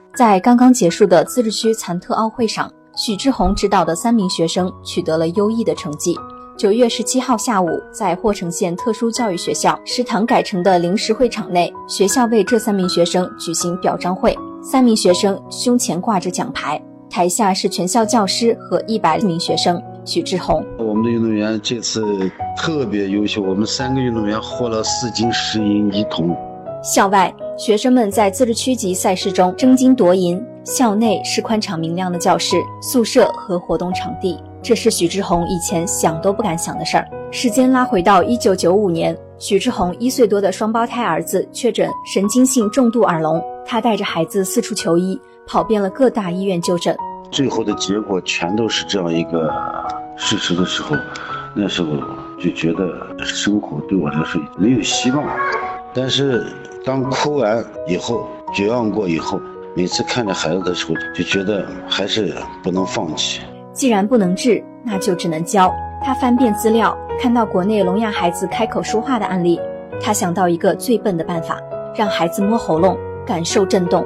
在刚刚结束的自治区残特奥会上，许志宏指导的3名学生取得了优异的成绩。9月17号下午，在霍城县特殊教育学校食堂改成的临时会场内，学校为这3名学生举行表彰会。3名学生胸前挂着奖牌，台下是全校教师和100名学生。许志宏： 我们的运动员这次特别优秀，我们3个运动员获了4金10银1铜。 校外，学生们在自治区级赛事中争金夺银，校内是宽敞明亮的教室、宿舍和活动场地。这是许志宏以前想都不敢想的事儿。时间拉回到1995年，许志宏1岁多的双胞胎儿子确诊神经性重度耳聋，他带着孩子四处求医，跑遍了各大医院就诊。 最后的结果全都是这样一个事实的时候，那时候就觉得生活对我来说没有希望。但是当哭完以后，绝望过以后，每次看着孩子的时候，就觉得还是不能放弃。 既然不能治，那就只能教。他翻遍资料，看到国内聋哑孩子开口说话的案例，他想到一个最笨的办法，让孩子摸喉咙，感受震动。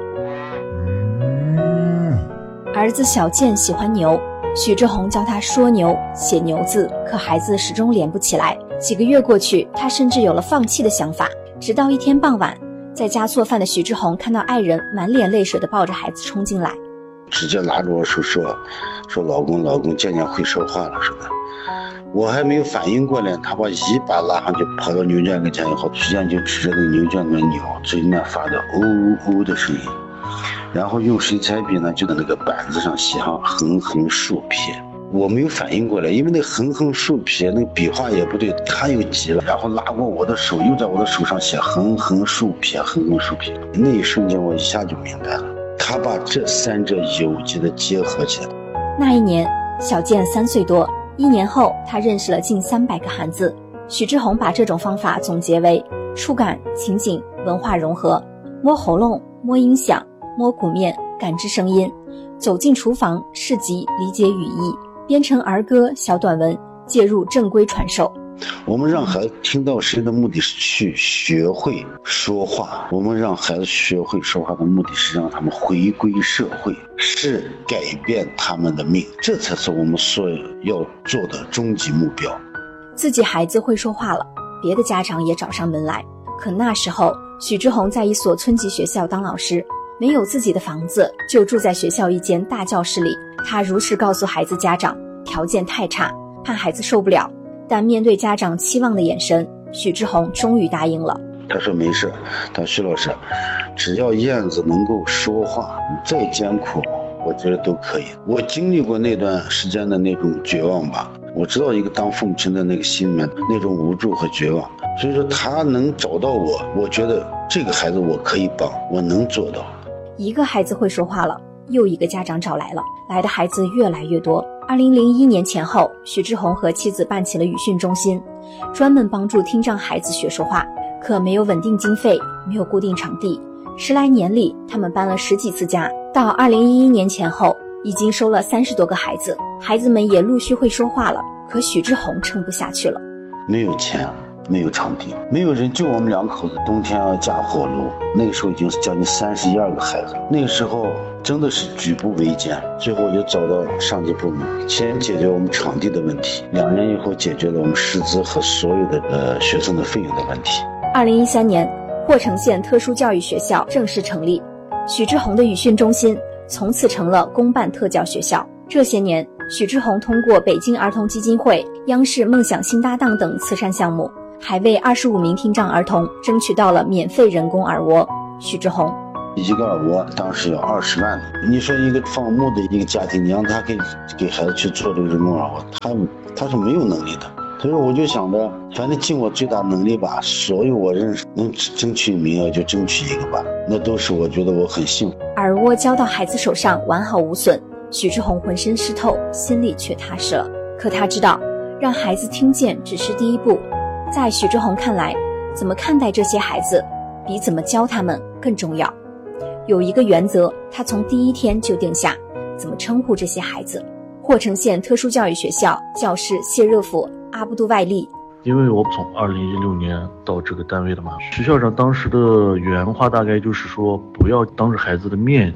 儿子小健喜欢牛，许志宏教他说牛、写牛字，可孩子始终连不起来。几个月过去，他甚至有了放弃的想法。直到一天傍晚，在家做饭的许志宏看到爱人满脸泪水地抱着孩子冲进来， 直接拉着我手说老公渐渐会说话了，说的。我还没有反应过来，他把一把拉上去，跑到牛圈跟前以后，直接就指着那牛圈跟牛嘴里面发的呜呜的声音，然后用水彩笔呢就在那个板子上写上横横竖撇。我没有反应过来，因为那横横竖撇那个笔画也不对，他又急了，然后拉过我的手，又在我的手上写横横竖撇。那一瞬间我一下就明白了，他把这3者有机的结合起来。 那一年，小健3岁多，1年后他认识了近300个汉字。许志宏把这种方法总结为触感、情景、文化融合，摸喉咙、摸音响、摸鼓面、感知声音，走进厨房、市集、理解语义，编成儿歌、小短文，介入正规传授。 我们让孩子听到声的目的是去学会说话，我们让孩子学会说话的目的是让他们回归社会，是改变他们的命，这才是我们所要做的终极目标。 自己孩子会说话了，别的家长也找上门来。可那时候，许志宏在一所村级学校当老师，没有自己的房子，就住在学校一间大教室里。他如实告诉孩子家长，条件太差，怕孩子受不了。但面对家长期望的眼神，许志宏终于答应了。 他说没事，他说徐老师，只要燕子能够说话，再艰苦我觉得都可以。我经历过那段时间的那种绝望吧，我知道一个当父母亲的那个心里面那种无助和绝望，所以说他能找到我，我觉得这个孩子我可以帮，我能做到。 一个孩子会说话了，又一个家长找来了，来的孩子越来越多。2001年前后，许志宏和妻子办起了语训中心，专门帮助听障孩子学说话。可没有稳定经费，没有固定场地，10来年里他们搬了10几次家。到2011年前后，已经收了30多个孩子，孩子们也陆续会说话了。可许志宏撑不下去了， 没有钱，没有场地，没有人，就我们2口子，冬天要架火炉。那个时候已经是将近31个孩子，那个时候真的是举步维艰。最后又找到上级部门，先解决我们场地的问题，2年以后解决了我们师资和所有的学生的费用的问题。 2013年，霍城县特殊教育学校正式成立，许志宏的语训中心从此成了公办特教学校。这些年，许志宏通过北京儿童基金会、央视梦想新搭档等慈善项目，还为25名听障儿童争取到了免费人工耳蜗。许志宏： 一个耳蜗当时要20万，你说一个放牧的一个家庭，你让他给孩子去做这个人工耳蜗，他是没有能力的。所以我就想着，反正尽我最大能力吧，所有我认识能争取名额就争取一个吧，那都是我觉得我很幸福。 耳蜗交到孩子手上完好无损，许志宏浑身湿透，心里却踏实了。可他知道，让孩子听见只是第一步，在许志宏看来，怎么看待这些孩子，比怎么教他们更重要。有一个原则，他从第一天就定下，怎么称呼这些孩子。霍城县特殊教育学校教师谢热甫、阿布杜外利： 因为我从2016年到这个单位的嘛，学校长当时的原话大概就是说，不要当着孩子的面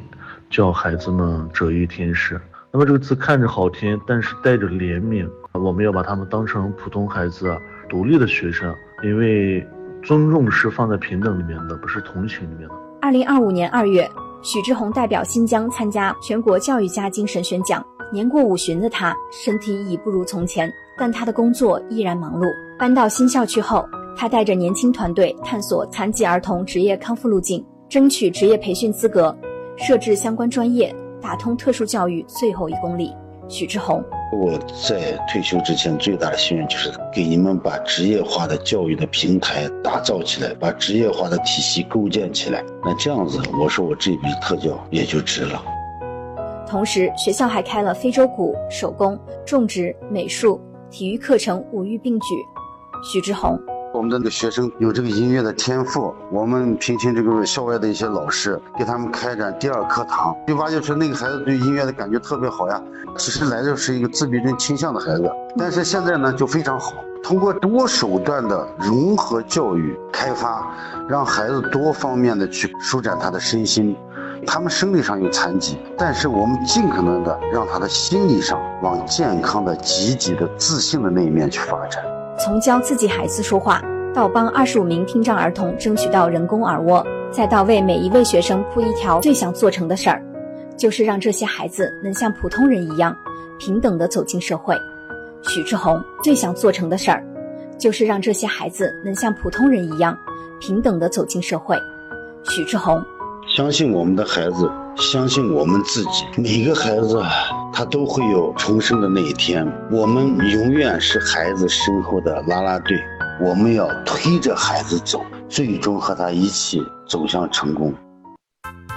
教孩子们折翼天使。那么这个字看着好听，但是带着怜悯，我们要把他们当成普通孩子，独立的学生，因为尊重是放在平等里面的，不是同情里面的。 2025年2月，许志宏代表新疆参加全国教育家精神宣讲。年过50的他，身体已不如从前，但他的工作依然忙碌。搬到新校区后，他带着年轻团队探索残疾儿童职业康复路径，争取职业培训资格，设置相关专业，打通特殊教育最后1公里。许志宏： 我在退休之前最大的心愿就是给你们把职业化的教育的平台打造起来，把职业化的体系构建起来。那这样子，我说我这笔特教也就值了。 同时，学校还开了非洲鼓、手工、种植、美术、体育课程5育并举。许志宏： 我们的那个学生有这个音乐的天赋，我们聘请这个校外的一些老师，给他们开展第2课堂，就挖掘出那个孩子对音乐的感觉特别好呀。其实来的是一个自闭症倾向的孩子，但是现在呢就非常好，通过多手段的融合教育开发，让孩子多方面的去舒展他的身心。他们生理上有残疾，但是我们尽可能的让他的心理上往健康的、积极的、自信的那一面去发展。 从教自己孩子说话，到帮25名听障儿童争取到人工耳蜗，再到为每一位学生铺一条最想做成的事儿，就是让这些孩子能像普通人一样平等地走进社会。许志宏最想做成的事儿，就是让这些孩子能像普通人一样平等地走进社会。许志宏： 相信我们的孩子，相信我们自己，每个孩子他都会有重生的那一天。我们永远是孩子身后的啦啦队，我们要推着孩子走，最终和他一起走向成功。